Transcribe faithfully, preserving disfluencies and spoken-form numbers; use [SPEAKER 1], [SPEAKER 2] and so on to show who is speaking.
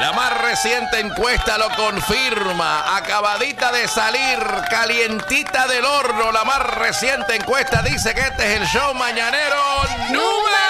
[SPEAKER 1] La más reciente encuesta lo confirma. Acabadita de salir, calientita del horno. La más reciente encuesta dice que este es el show mañanero número